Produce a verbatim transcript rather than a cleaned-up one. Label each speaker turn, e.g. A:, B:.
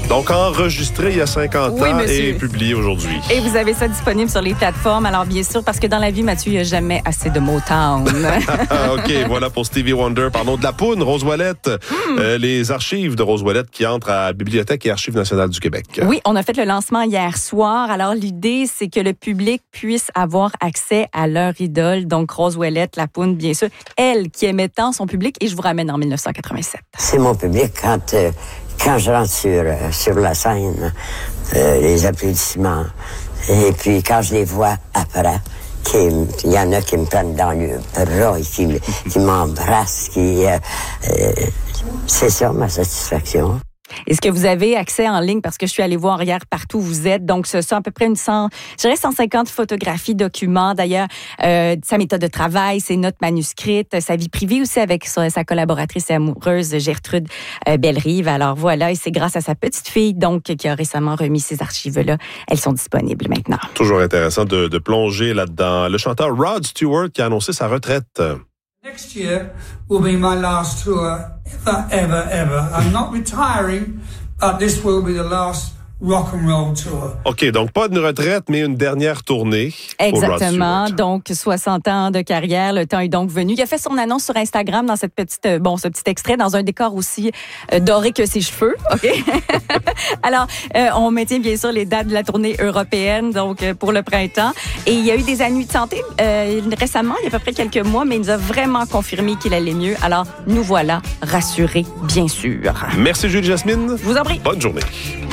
A: Donc, enregistré il y a cinquante
B: oui,
A: ans
B: monsieur.
A: et publié aujourd'hui.
B: Et vous avez ça disponible sur les plateformes. Alors, bien sûr, parce que dans la vie, Mathieu, il n'y a jamais assez de Motown.
A: OK, voilà pour Stevie Wonder. Parlons de la poune, Rose Ouellette. Mm. Euh, les archives de Rose Ouellette qui entrent à la Bibliothèque et Archives nationales du Québec.
B: Oui, on a fait le lancement hier soir. Alors, l'idée, c'est que le public puisse avoir accès à leur idole. Donc, Rose Ouellette, la poune, bien sûr. Elle qui aimait tant son public. Et je vous ramène en dix-neuf cent quatre-vingt-sept.
C: C'est mon public quand... Euh... Quand je rentre sur, euh, sur la scène, euh, les applaudissements, et puis quand je les vois après, il y en a qui me prennent dans le bras et qui, qui m'embrassent, qui, euh, euh, c'est ça ma satisfaction.
B: Est-ce que vous avez accès en ligne? Parce que je suis allée voir hier partout où vous êtes. Donc, ce sont à peu près une cent, je dirais cent cinquante photographies, documents. D'ailleurs, euh, sa méthode de travail, ses notes manuscrites, sa vie privée aussi avec sa, sa collaboratrice et amoureuse Gertrude euh, Bellerive. Alors voilà, et c'est grâce à sa petite fille, donc, qui a récemment remis ces archives-là. Elles sont disponibles maintenant.
A: Toujours intéressant de, de plonger là-dedans. Le chanteur Rod Stewart qui a annoncé sa retraite.
D: Next year will be my last tour ever, ever, ever. I'm not retiring, but this will be the last rock and roll tour.
A: OK, donc pas une retraite, mais une dernière tournée.
B: Exactement. Donc, soixante ans de carrière. Le temps est donc venu. Il a fait son annonce sur Instagram dans cette petite, bon, ce petit extrait, dans un décor aussi euh, doré que ses cheveux. OK? Alors, euh, on maintient bien sûr les dates de la tournée européenne, donc euh, pour le printemps. Et il y a eu des ennuis de santé euh, récemment, il y a à peu près quelques mois, mais il nous a vraiment confirmé qu'il allait mieux. Alors, nous voilà rassurés, bien sûr.
A: Merci Julie Jasmine.
B: Je vous en prie.
A: Bonne journée.